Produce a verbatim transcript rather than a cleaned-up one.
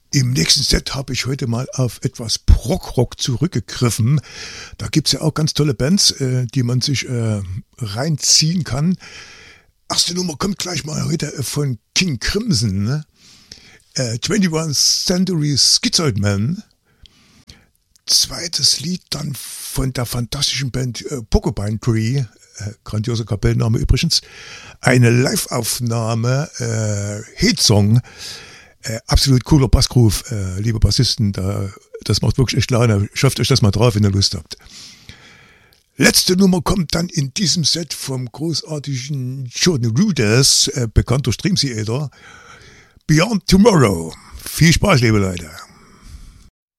Im nächsten Set habe ich heute mal auf etwas Prog-Rock zurückgegriffen. Da gibt's ja auch ganz tolle Bands, äh, die man sich äh, reinziehen kann. Erste Nummer kommt gleich mal heute von King Crimson, ne? äh, einundzwanzig Century Schizoid Man. Zweites Lied dann von der fantastischen Band äh, Porcupine Tree, äh, grandioser Kapellenname übrigens. Eine Live-Aufnahme, äh, Hitsong. Äh, absolut cooler Bassgroove, äh, liebe Bassisten, da, das macht wirklich echt Laune. Schafft euch das mal drauf, wenn ihr Lust habt. Letzte Nummer kommt dann in diesem Set vom großartigen Jordan Rudess, äh, bekannt durch Dream Theater, Beyond Tomorrow. Viel Spaß, liebe Leute.